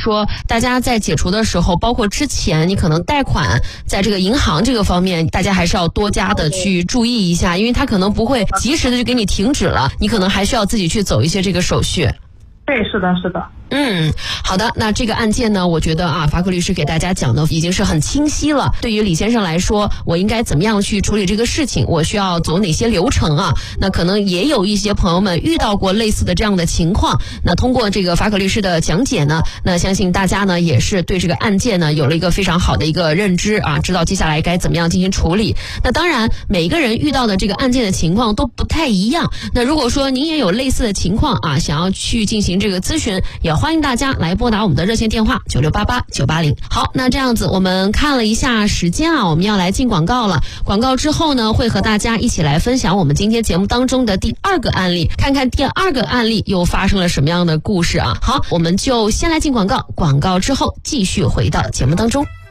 说大家在解除的时候，包括之前你可能贷款在这个银行这个方面，大家还是要多加的去注意一下，因为他可能不会及时的就给你停止了，你可能还需要自己去走一些这个手续。 对，是的，是的。 好的，那这个案件呢，我觉得啊，法可律师给大家讲的已经是很清晰了。对于李先生来说，我应该怎么样去处理这个事情？我需要走哪些流程啊？那可能也有一些朋友们遇到过类似的这样的情况。那通过这个法可律师的讲解呢，那相信大家呢也是对这个案件呢有了一个非常好的一个认知啊，知道接下来该怎么样进行处理。那当然，每一个人遇到的这个案件的情况都不太一样。那如果说您也有类似的情况啊，想要去进行这个咨询，也欢迎大家来拨打我们的热线电话9688-980。好，那这样子我们看了一下时间啊，我们要来进广告了。广告之后呢，会和大家一起来分享我们今天节目当中的第二个案例，看看第二个案例又发生了什么样的故事啊。好，我们就先来进广告，广告之后继续回到节目当中。